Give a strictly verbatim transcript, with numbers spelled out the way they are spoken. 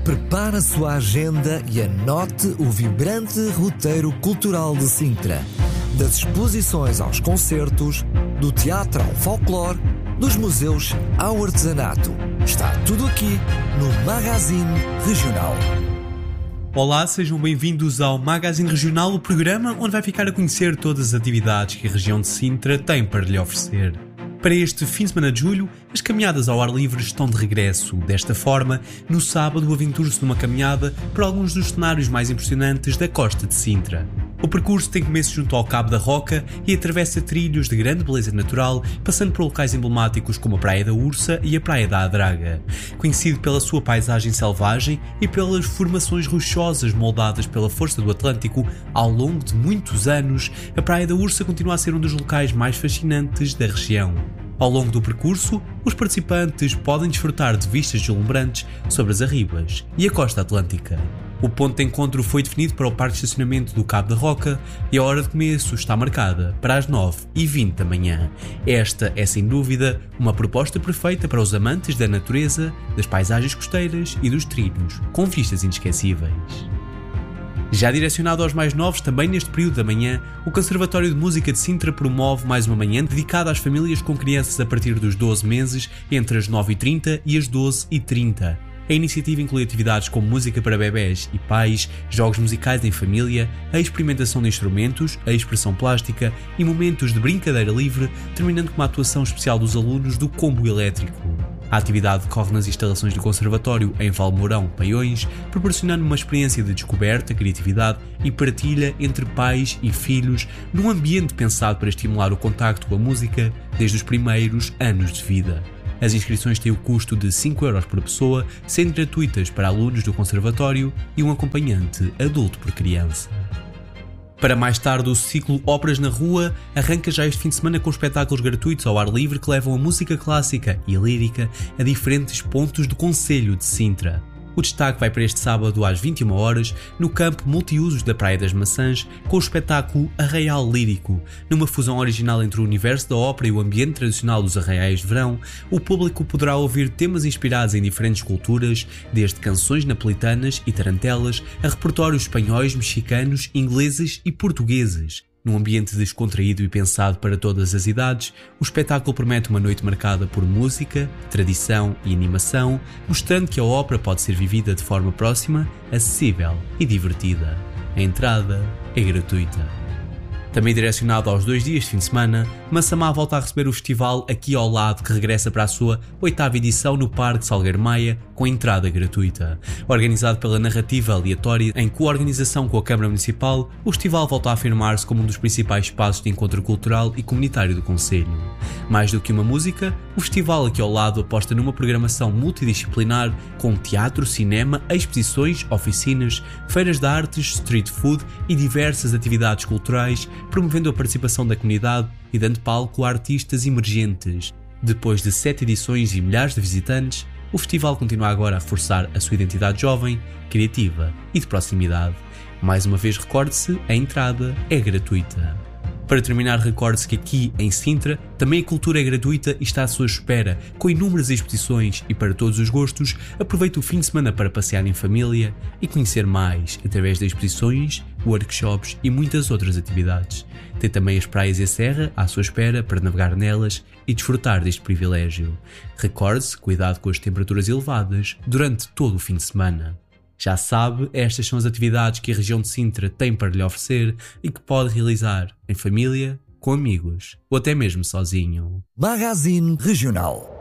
Prepare a sua agenda e anote o vibrante roteiro cultural de Sintra. Das exposições aos concertos, do teatro ao folclore, dos museus ao artesanato. Está tudo aqui no Magazine Regional. Olá, sejam bem-vindos ao Magazine Regional, o programa onde vai ficar a conhecer todas as atividades que a região de Sintra tem para lhe oferecer. Para este fim de semana de julho, as caminhadas ao ar livre estão de regresso. Desta forma, no sábado aventure-se numa caminhada por alguns dos cenários mais impressionantes da costa de Sintra. O percurso tem começo junto ao Cabo da Roca e atravessa trilhos de grande beleza natural, passando por locais emblemáticos como a Praia da Ursa e a Praia da Adraga. Conhecido pela sua paisagem selvagem e pelas formações rochosas moldadas pela força do Atlântico ao longo de muitos anos, a Praia da Ursa continua a ser um dos locais mais fascinantes da região. Ao longo do percurso, os participantes podem desfrutar de vistas deslumbrantes sobre as Arribas e a costa atlântica. O ponto de encontro foi definido para o parque de estacionamento do Cabo da Roca e a hora de começo está marcada para as nove e vinte da manhã. Esta é, sem dúvida, uma proposta perfeita para os amantes da natureza, das paisagens costeiras e dos trilhos, com vistas inesquecíveis. Já direcionado aos mais novos, também neste período da manhã, o Conservatório de Música de Sintra promove mais uma manhã dedicada às famílias com crianças a partir dos doze meses, entre as nove e trinta e as doze e trinta. A iniciativa inclui atividades como música para bebés e pais, jogos musicais em família, a experimentação de instrumentos, a expressão plástica e momentos de brincadeira livre, terminando com uma atuação especial dos alunos do combo elétrico. A atividade decorre nas instalações do Conservatório em Valmourão, Paiões, proporcionando uma experiência de descoberta, criatividade e partilha entre pais e filhos num ambiente pensado para estimular o contacto com a música desde os primeiros anos de vida. As inscrições têm o custo de cinco euros por pessoa, sendo gratuitas para alunos do Conservatório e um acompanhante adulto por criança. Para mais tarde, o ciclo Óperas na Rua arranca já este fim de semana com espetáculos gratuitos ao ar livre que levam a música clássica e lírica a diferentes pontos do concelho de Sintra. O destaque vai para este sábado às vinte e uma horas no campo multiusos da Praia das Maçãs com o espetáculo Arraial Lírico. Numa fusão original entre o universo da ópera e o ambiente tradicional dos arraiais de verão, o público poderá ouvir temas inspirados em diferentes culturas, desde canções napolitanas e tarantelas a repertórios espanhóis, mexicanos, ingleses e portugueses. Num ambiente descontraído e pensado para todas as idades, o espetáculo promete uma noite marcada por música, tradição e animação, mostrando que a ópera pode ser vivida de forma próxima, acessível e divertida. A entrada é gratuita. Também direcionado aos dois dias de fim de semana, Massamá volta a receber o festival Aqui ao Lado, que regressa para a sua oitava edição no Parque Salgueiro Maia, com entrada gratuita. Organizado pela Narrativa Aleatória, em coorganização com a Câmara Municipal, o festival volta a afirmar-se como um dos principais espaços de encontro cultural e comunitário do concelho. Mais do que uma música, o festival Aqui ao Lado aposta numa programação multidisciplinar com teatro, cinema, exposições, oficinas, feiras de artes, street food e diversas atividades culturais, promovendo a participação da comunidade e dando palco a artistas emergentes. Depois de sete edições e milhares de visitantes, o festival continua agora a reforçar a sua identidade jovem, criativa e de proximidade. Mais uma vez, recorde-se, a entrada é gratuita. Para terminar, recorde-se que aqui em Sintra também a cultura é gratuita e está à sua espera, com inúmeras exposições e para todos os gostos. Aproveite o fim de semana para passear em família e conhecer mais através de exposições, workshops e muitas outras atividades. Tem também as praias e a serra à sua espera para navegar nelas e desfrutar deste privilégio. Recorde-se, cuidado com as temperaturas elevadas durante todo o fim de semana. Já sabe, estas são as atividades que a região de Sintra tem para lhe oferecer e que pode realizar em família, com amigos ou até mesmo sozinho. Magazine Regional.